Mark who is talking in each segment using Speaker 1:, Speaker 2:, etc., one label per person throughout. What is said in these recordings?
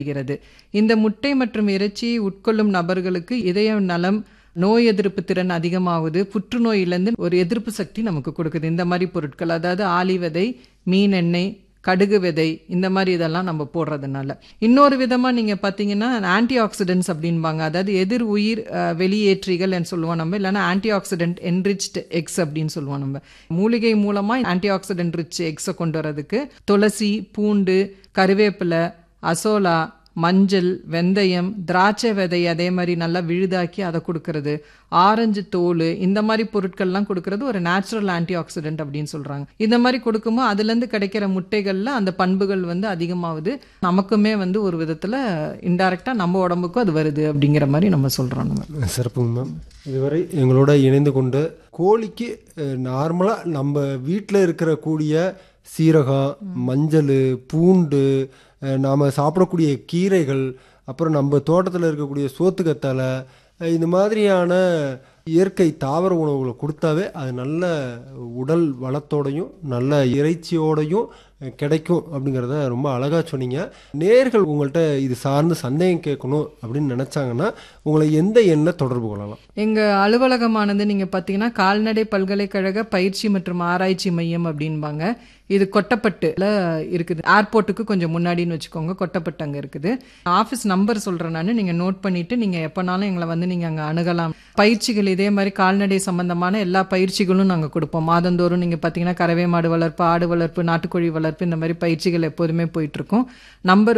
Speaker 1: வருகிறது. இந்த முட்டை மற்றும் இறைச்சி உட்கொள்ளும் நபர்களுக்கு இதய நலம், நோய் எதிர்ப்பு திறன் அதிகமாகுது, புற்றுநோயிலிருந்து ஒரு எதிர்ப்பு சக்தி நமக்கு கொடுக்குது. இந்த மாதிரி பொருட்கள், அதாவது ஆளி விதை, மீன் எண்ணெய், கடுகு விதை, இந்த மாதிரி இதெல்லாம் நம்ம போடுறதுனால. இன்னொரு விதமா நீங்க பாத்தீங்கன்னா ஆன்டி ஆக்சிடென்ட்ஸ் அப்படின்பாங்க, அதாவது எதிர் உயிர் வெளியேற்றிகள் சொல்லுவோம் நம்ம, இல்லைன்னா ஆன்டி ஆக்சிடென்ட் என்ரிச்டு எக்ஸ் அப்படின்னு சொல்லுவோம் நம்ம. மூலிகை மூலமா ஆன்டி ஆக்சிடென்ட் ரிச் எக்ஸை கொண்டு வரதுக்கு துளசி, பூண்டு, கருவேப்பிலை, அசோலா, மஞ்சள், வெந்தயம், திராட்சை விதை அதே மாதிரி நல்லா விழுதாக்கி அதை கொடுக்கறது, ஆரஞ்சு தோல், இந்த மாதிரி பொருட்கள்லாம் கொடுக்கறது ஒரு நேச்சுரல் ஆன்டி ஆக்சிடென்ட் அப்படின்னு சொல்றாங்க. இந்த மாதிரி கொடுக்கும்போது அதுலேருந்து கிடைக்கிற முட்டைகள்ல அந்த பண்புகள் அதிகமாகுது. நமக்குமே ஒரு விதத்துல இன்டைரக்டா நம்ம உடம்புக்கும் அது வருது அப்படிங்கிற மாதிரி நம்ம சொல்றோம். நம்ம
Speaker 2: சிறப்புங்க மேம். இதுவரை எங்களோட இணைந்து கொண்டு கோழிக்கு நார்மலாக நம்ம வீட்டில் இருக்கிற கூடிய சீரகம், மஞ்சள், பூண்டு, நாம் சாப்பிடக்கூடிய கீரைகள், அப்புறம் நம்ம தோட்டத்தில் இருக்கக்கூடிய சோத்துக்கத்தாழை, இந்த மாதிரியான இயற்கை தாவர உணவுகளை கொடுத்தாவே அது நல்ல உடல் வளத்தோடையும் நல்ல இறைச்சியோடையும் கிடைக்கும் அப்படிங்கிறத ரொம்ப அழகாக சொன்னீங்க. நேயர்கள் உங்கள்கிட்ட இது சார்ந்து சந்தேகம் கேட்கணும் அப்படின்னு நினச்சாங்கன்னா உங்களை எந்த எண்ணை தொடர்பு கொள்ளலாம்?
Speaker 1: எங்கள் அலுவலகமானது நீங்கள் பார்த்தீங்கன்னா கால்நடை பல்கலைக்கழக பயிற்சி மற்றும் ஆராய்ச்சி மையம் அப்படின்பாங்க. இது கொட்டப்பட்டுல இருக்குது, ஏர்போர்ட்டுக்கு கொஞ்சம் முன்னாடின்னு வச்சுக்கோங்க, கொட்டப்பட்டு அங்கே இருக்குது. ஆஃபீஸ் நம்பர் சொல்கிறேன் நான், நீங்கள் நோட் பண்ணிவிட்டு நீங்கள் எப்போனாலும் எங்களை நீங்கள் அங்கே அணுகலாம். பயிற்சிகள் இதே மாதிரி கால்நடை சம்பந்தமான எல்லா பயிற்சிகளும் நாங்கள் கொடுப்போம். மாதந்தோறும் நீங்கள் பார்த்தீங்கன்னா கறவை மாடு வளர்ப்பு, ஆடு வளர்ப்பு, நாட்டுக்கோழி வளர்ப்பு, இந்த மாதிரி பயிற்சிகள் எப்போதுமே போயிட்டுருக்கோம். நம்பர்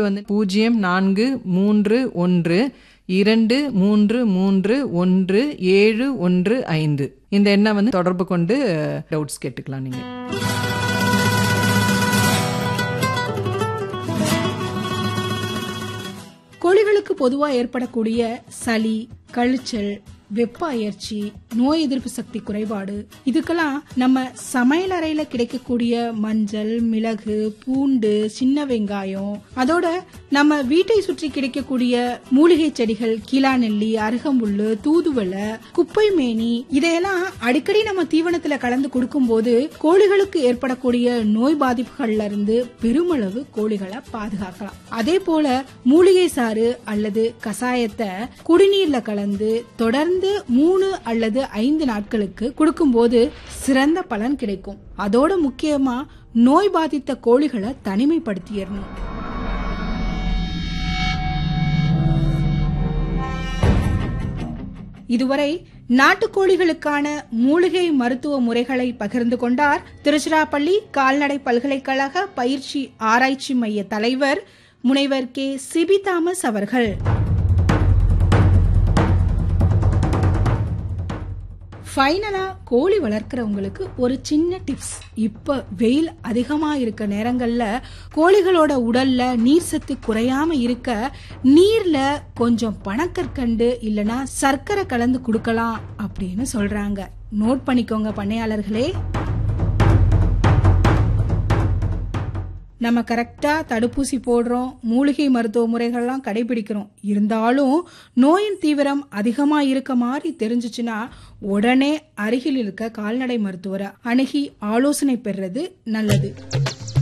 Speaker 1: 0432331715. இந்த எண்ணை தொடர்பு கொண்டு டவுட்ஸ் கேட்டுக்கலாம் நீங்கள்.
Speaker 3: கோழிகளுக்கு பொதுவா ஏற்படக்கூடிய சளி, கழிச்சல், வெப்ப அயற்சி, நோய் எதிர்ப்பு சக்தி குறைபாடு, இதுக்கெல்லாம் நம்ம சமையல் அறையில கிடைக்கக்கூடிய மஞ்சள், மிளகு, பூண்டு, சின்ன வெங்காயம், அதோட நம்ம வீட்டை சுற்றி கிடைக்கக்கூடிய மூலிகை செடிகள், கீழாநெல்லி, அருகம்புல்லு, தூதுவளை, குப்பை மேனி, இதையெல்லாம் அடிக்கடி நம்ம தீவனத்துல கலந்து கொடுக்கும் போது கோழிகளுக்கு ஏற்படக்கூடிய நோய் பாதிப்புகள்ல இருந்து பெருமளவு கோழிகளை பாதுகாக்கலாம். அதே போல மூலிகை சாறு அல்லது கசாயத்தை குடிநீர்ல கலந்து தொடர்ந்து 3 அல்லது 5 நாட்களுக்கு கொடுக்கும்போது சிறந்த பலன் கிடைக்கும். அதோட முக்கியமா நோய் பாதித்த கோழிகளை தனிமைப்படுத்திடணும். இதுவரை நாட்டுக்கோழிகளுக்கான மூலிகை மருத்துவ முறைகளை பகிர்ந்து கொண்டார் திருச்சிராப்பள்ளி கால்நடை பல்கலைக்கழக பயிற்சி ஆராய்ச்சி மைய தலைவர் முனைவர் கே. சிபி தாமஸ் அவர்கள். ஃபைனலா கோழி வளர்க்கிறவங்களுக்கு ஒரு சின்ன டிப்ஸ். இப்ப வெயில் அதிகமா இருக்க நேரங்கள்ல கோழிகளோட உடல்ல நீர் சத்து குறையாம இருக்க நீர்ல கொஞ்சம் பனக்கற்கண்டு இல்லனா சர்க்கரை கலந்து கொடுக்கலாம் அப்படின்னு சொல்றாங்க. நோட் பண்ணிக்கோங்க பண்ணையாளர்களே. நம்ம கரெக்டா தடுப்பூசி போடுறோம், மூலிகை மருத்துவ முறைகள்லாம் கடைபிடிக்கிறோம். இருந்தாலும் நோயின் தீவிரம் அதிகமா இருக்க மாதிரி தெரிஞ்சிச்சுன்னா உடனே அருகில் இருக்க கால்நடை மருத்துவரை அணுகி ஆலோசனை பெறுறது நல்லது.